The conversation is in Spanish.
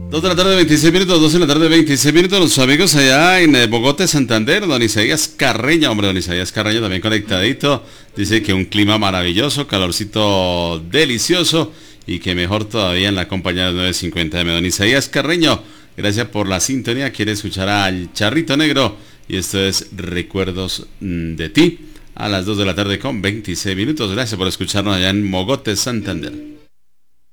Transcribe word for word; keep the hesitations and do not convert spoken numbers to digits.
dos de la tarde, veintiséis minutos, dos de la tarde, veintiséis minutos, los amigos allá en eh, Bogotá, Santander, don Isaías Carreño, hombre, don Isaías Carreño también conectadito, dice que un clima maravilloso, calorcito delicioso y que mejor todavía en la compañía de nueve cincuenta eme, don Isaías Carreño, gracias por la sintonía, quiere escuchar al Charrito Negro y esto es Recuerdos de ti, a las dos de la tarde con veintiséis minutos, gracias por escucharnos allá en Mogotes, Santander.